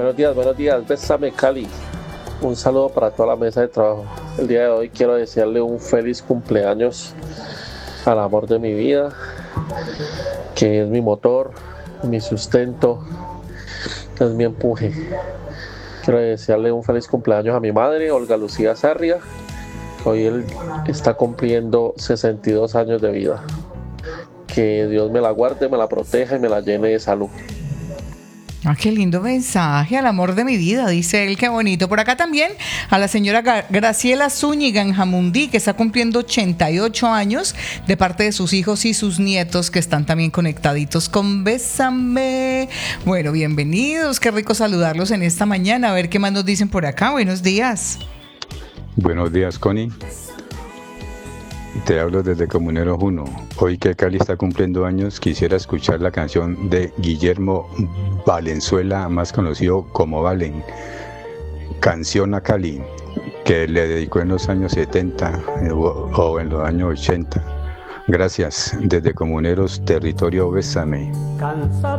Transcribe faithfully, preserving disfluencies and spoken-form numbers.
Buenos días, buenos días, Bésame Cali. Un saludo para toda la mesa de trabajo. El día de hoy quiero desearle un feliz cumpleaños al amor de mi vida, que es mi motor, mi sustento, es mi empuje. Quiero desearle un feliz cumpleaños a mi madre, Olga Lucía Sarria. Hoy él está cumpliendo sesenta y dos años de vida. Que Dios me la guarde, me la proteja y me la llene de salud. Ah, qué lindo mensaje, al amor de mi vida, dice él, qué bonito. Por acá también a la señora Ga- Graciela Zúñiga en Jamundí, que está cumpliendo ochenta y ocho años, de parte de sus hijos y sus nietos, que están también conectaditos con Bésame. Bueno, bienvenidos, qué rico saludarlos en esta mañana, a ver qué más nos dicen por acá. Buenos días. Buenos días, Connie. Te hablo desde Comuneros uno. Hoy que Cali está cumpliendo años, quisiera escuchar la canción de Guillermo Valenzuela, más conocido como Valen. Canción a Cali, que le dedicó en los años setenta o, o en los años ochenta. Gracias, desde Comuneros, territorio Bésame. Cansado